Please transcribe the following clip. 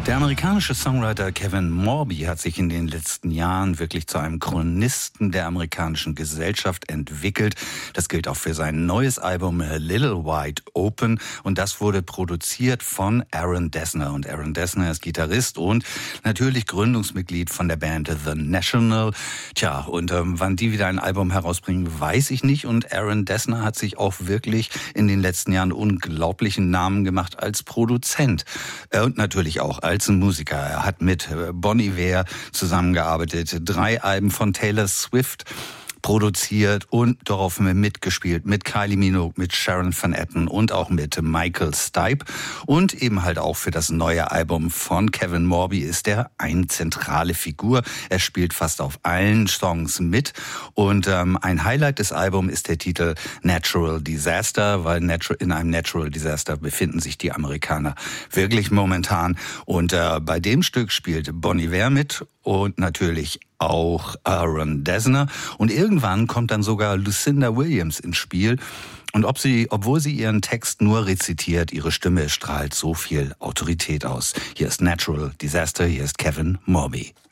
Der amerikanische Songwriter Kevin Morby hat sich in den letzten Jahren wirklich zu einem Chronisten der amerikanischen Gesellschaft entwickelt. Das gilt auch für sein neues Album A Little Wide Open. Und das wurde produziert von Aaron Dessner. Und Aaron Dessner ist Gitarrist und natürlich Gründungsmitglied von der Band The National. Tja, und wann die wieder ein Album herausbringen, weiß ich nicht. Und Aaron Dessner hat sich auch wirklich in den letzten Jahren unglaublichen Namen gemacht als Produzent. Und natürlich auch als Musiker. Er hat mit Bon Iver zusammengearbeitet, 3 Alben von Taylor Swift produziert und darauf mitgespielt mit Kylie Minogue, mit Sharon Van Etten und auch mit Michael Stipe. Und eben halt auch für das neue Album von Kevin Morby ist er eine zentrale Figur. Er spielt fast auf allen Songs mit. Und ein Highlight des Albums ist der Titel Natural Disaster, weil in einem Natural Disaster befinden sich die Amerikaner wirklich momentan. Und bei dem Stück spielt Bon Iver mit und natürlich auch Aaron Dessner. Und irgendwann kommt dann sogar Lucinda Williams ins Spiel. Und obwohl sie ihren Text nur rezitiert, ihre Stimme strahlt so viel Autorität aus. Hier ist Natural Disaster, hier ist Kevin Morby.